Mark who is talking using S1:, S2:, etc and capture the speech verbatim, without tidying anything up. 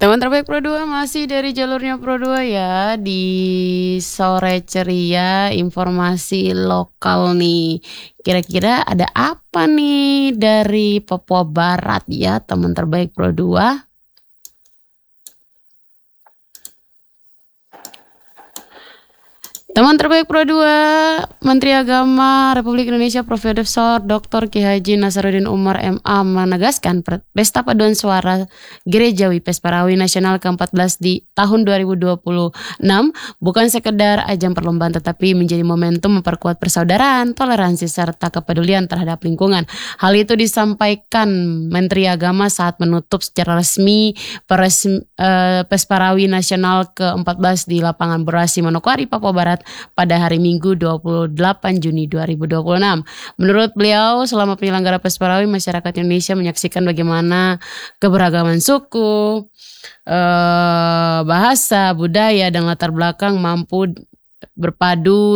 S1: Teman terbaik Pro dua masih dari jalurnya Pro dua ya, di sore ceria informasi lokal nih. Kira-kira ada apa nih dari Papua Barat ya, teman terbaik Pro dua? Teman terbaik Pro dua, Menteri Agama Republik Indonesia Profesor Doktor Kiai Haji Nasaruddin Umar M A menegaskan Pesta Paduan Suara Gerejawi Pesparawi Nasional ke empat belas di tahun dua ribu dua puluh enam bukan sekedar ajang perlombaan tetapi menjadi momentum memperkuat persaudaraan, toleransi serta kepedulian terhadap lingkungan. Hal itu disampaikan Menteri Agama saat menutup secara resmi Peresmi, eh, Pesparawi Nasional ke empat belas di lapangan Borasi Manokwari, Papua Barat pada hari Minggu dua puluh delapan Juni dua ribu dua puluh enam. Menurut beliau, selama penyelenggara Pesparawi, masyarakat Indonesia menyaksikan bagaimana keberagaman suku, eh, bahasa, budaya, dan latar belakang mampu berpadu